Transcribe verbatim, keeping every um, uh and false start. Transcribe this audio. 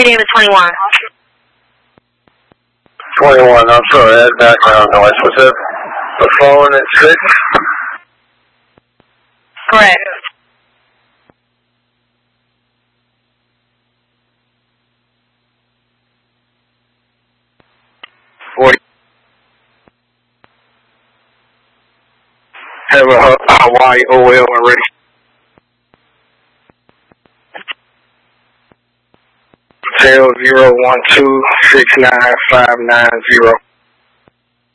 Reading to twenty-one. twenty-one, I'm sorry, that background noise. Was that the phone at six? Correct. forty. Have a Hawaii O L already. Tail zero one two six nine five nine zero.